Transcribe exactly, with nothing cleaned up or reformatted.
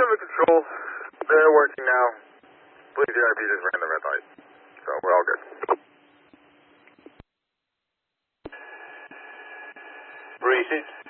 under control. They're working now. Police D I P just ran the red light. So we're all good. Racing.